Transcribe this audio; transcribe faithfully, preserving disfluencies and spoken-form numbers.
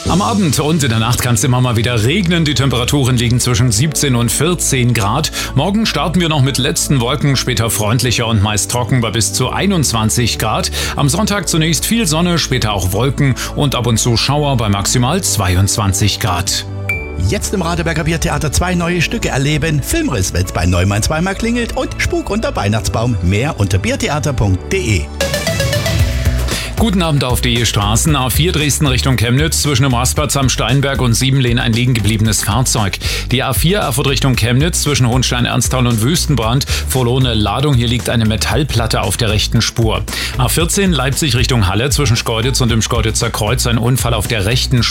Am Abend und in der Nacht kann es immer mal wieder regnen. Die Temperaturen liegen zwischen siebzehn und vierzehn Grad. Morgen starten wir noch mit letzten Wolken, später freundlicher und meist trocken bei bis zu einundzwanzig Grad. Am Sonntag zunächst viel Sonne, später auch Wolken und ab und zu Schauer bei maximal zweiundzwanzig Grad. Jetzt im Radeberger Biertheater zwei neue Stücke erleben. Filmriss, wenn's bei Neumann zweimal klingelt, und Spuk unter Weihnachtsbaum. Mehr unter biertheater punkt de. Guten Abend auf die Straßen. A vier Dresden Richtung Chemnitz, zwischen dem Rastplatz am Steinberg und Siebenlehn ein liegen gebliebenes Fahrzeug. Die A vier Erfurt Richtung Chemnitz, zwischen Hohenstein-Ernsthal und Wüstenbrand, verlorene Ladung, hier liegt eine Metallplatte auf der rechten Spur. A vierzehn Leipzig Richtung Halle, zwischen Schkeuditz und dem Schkeuditzer Kreuz, ein Unfall auf der rechten Spur.